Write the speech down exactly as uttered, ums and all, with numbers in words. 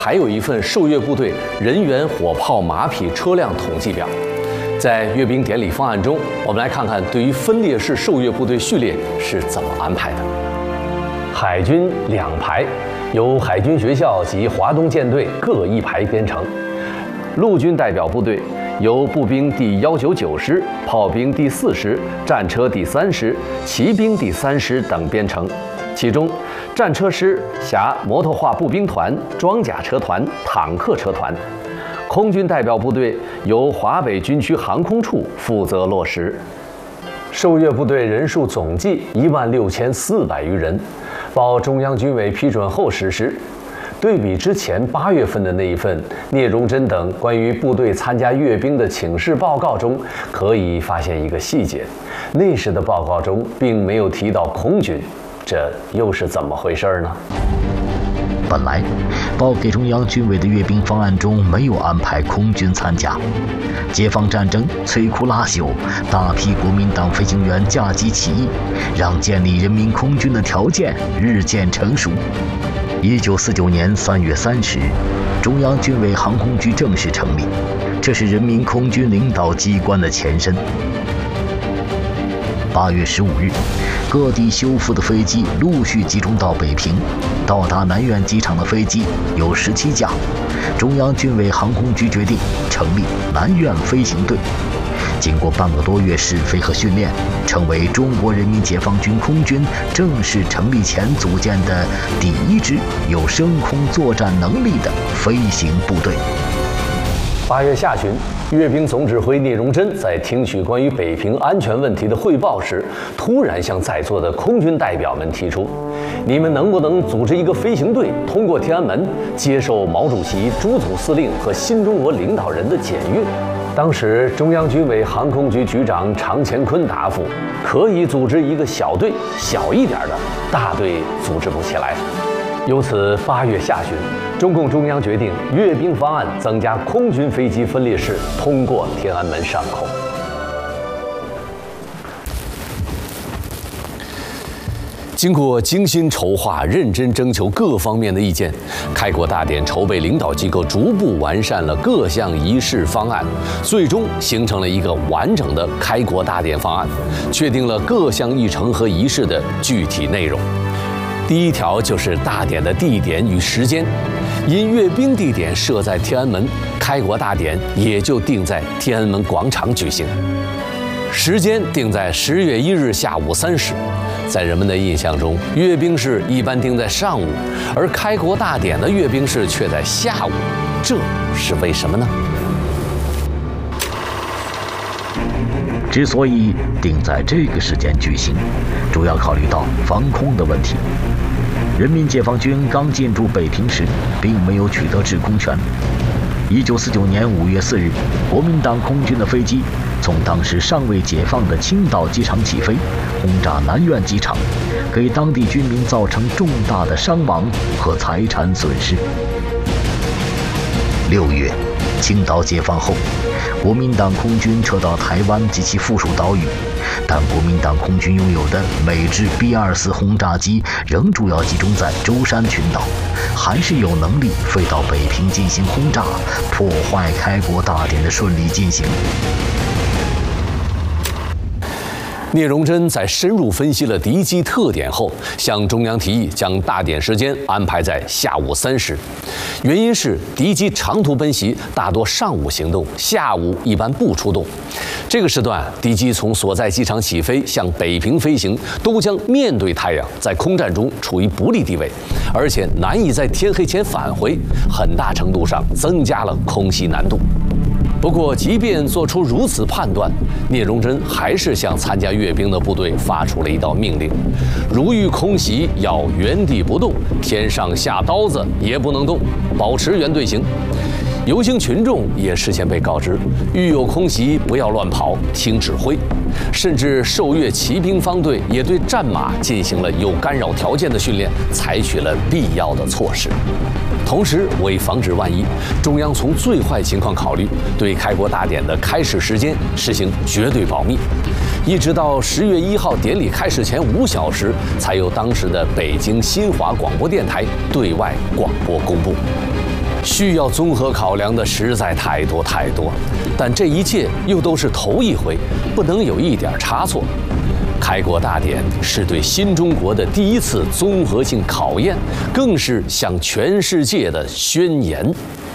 还有一份受阅部队人员、火炮、马匹、车辆统计表。在阅兵典礼方案中，我们来看看对于分列式受阅部队序列是怎么安排的。海军两排，由海军学校及华东舰队各一排编成；陆军代表部队由步兵第一九九师、炮兵第四师、战车第三师、骑兵第三师等编成。其中，战车师辖摩托化步兵团、装甲车团、坦克车团。空军代表部队由华北军区航空处负责落实。受阅部队人数总计一万六千四百余人，报中央军委批准后实施。对比之前八月份的那一份聂荣臻等关于部队参加阅兵的请示报告中，可以发现一个细节：那时的报告中并没有提到空军，这又是怎么回事呢？ 本来，报给中央军委的阅兵方案中没有安排空军参加。解放战争摧枯拉朽，大批国民党飞行员架机起义，让建立人民空军的条件日渐成熟。一九四九年三月三十日，中央军委航空局正式成立，这是人民空军领导机关的前身。八月十五日，各地修复的飞机陆续集中到北平，到达南苑机场的飞机有十七架。中央军委航空局决定成立南苑飞行队。经过半个多月试飞和训练，成为中国人民解放军空军正式成立前组建的第一支有升空作战能力的飞行部队。 八月下旬，阅兵总指挥聂荣臻在听取关于北平安全问题的汇报时，突然向在座的空军代表们提出：“你们能不能组织一个飞行队，通过天安门，接受毛主席、朱总司令和新中国领导人的检阅？”当时，中央军委航空局局长常乾坤答复：“可以组织一个小队，小一点的，大队组织不起来。”由此，八月下旬，中共中央决定阅兵方案增加空军飞机分列式通过天安门上空。经过精心筹划、认真征求各方面的意见，开国大典筹备领导机构逐步完善了各项仪式方案，最终形成了一个完整的开国大典方案，确定了各项议程和仪式的具体内容。第一条就是大典的地点与时间，因阅兵地点设在天安门，开国大典也就定在天安门广场举行。时间定在十月一日下午三时。在人们的印象中，阅兵式一般定在上午，而开国大典的阅兵式却在下午，这是为什么呢？ 之所以定在这个时间举行，主要考虑到防空的问题。人民解放军刚进驻北平时，并没有取得制空权。一九四九年五月四日，国民党空军的飞机从当时尚未解放的青岛机场起飞，轰炸南苑机场，给当地居民造成重大的伤亡和财产损失。六月，青岛解放后，国民党空军撤到台湾及其附属岛屿，但国民党空军拥有的美制 B 二四 轰炸机仍主要集中在舟山群岛，还是有能力飞到北平进行轰炸，破坏开国大典的顺利进行。 聂荣臻在深入分析了敌机特点后，向中央提议将大典时间安排在下午三时。原因是敌机长途奔袭大多上午行动，下午一般不出动。这个时段，敌机从所在机场起飞向北平飞行，都将面对太阳，在空战中处于不利地位，而且难以在天黑前返回，很大程度上增加了空袭难度。不过，即便做出如此判断，聂荣臻还是向参加阅兵的部队发出了一道命令：如遇空袭，要原地不动，天上下刀子也不能动，保持原队形。游行群众也事先被告知，遇有空袭不要乱跑，听指挥。甚至受阅骑兵方队也对战马进行了有干扰条件的训练，采取了必要的措施。同时，为防止万一，中央从最坏情况考虑，对开国大典的开始时间实行绝对保密，一直到十月一号典礼开始前五小时，才由当时的北京新华广播电台对外广播公布。 需要综合考量的实在太多太多，但这一切又都是头一回，不能有一点差错。开国大典是对新中国的第一次综合性考验，更是向全世界的宣言。